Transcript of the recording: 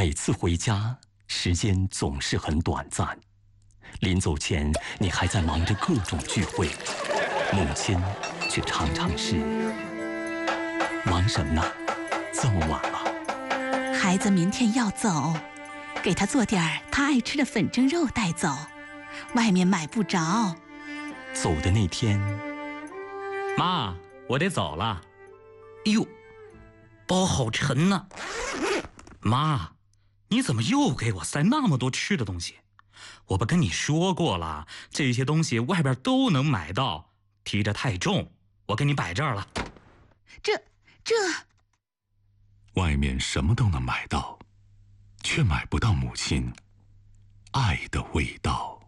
每次回家，时间总是很短暂。临走前，你还在忙着各种聚会，母亲却常常是忙什么呢？这么晚了。 孩子明天要走，给他做点他爱吃的粉蒸肉带走，外面买不着。 走的那天， 妈，我得走了。 哟，包好沉呐！ 妈，你怎么又给我塞那么多吃的东西？我不跟你说过了，这些东西外边都能买到，提着太重，我给你摆这儿了。 这外面什么都能买到，却买不到母亲爱的味道。